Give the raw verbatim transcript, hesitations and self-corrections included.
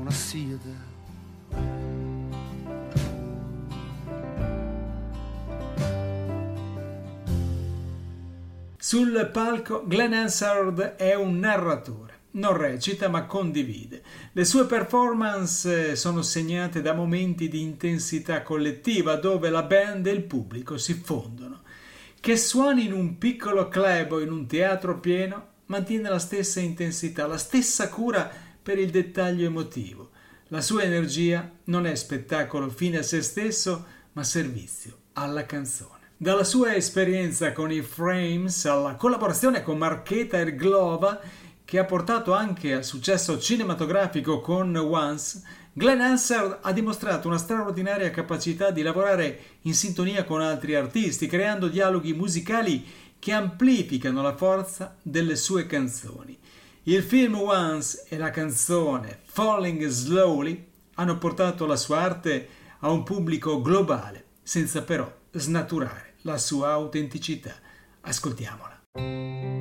wanna see you there. Sul palco Glenn Hansard è un narratore. Non recita ma condivide. Le sue performance sono segnate da momenti di intensità collettiva dove la band e il pubblico si fondono. Che suoni in un piccolo club o in un teatro pieno, mantiene la stessa intensità, la stessa cura per il dettaglio emotivo. La sua energia non è spettacolo fine a se stesso, ma servizio alla canzone. Dalla sua esperienza con i Frames alla collaborazione con Marchetta e Glova, che ha portato anche al successo cinematografico con Once, Glenn Hansard ha dimostrato una straordinaria capacità di lavorare in sintonia con altri artisti, creando dialoghi musicali che amplificano la forza delle sue canzoni. Il film Once e la canzone Falling Slowly hanno portato la sua arte a un pubblico globale, senza però snaturare la sua autenticità. Ascoltiamola.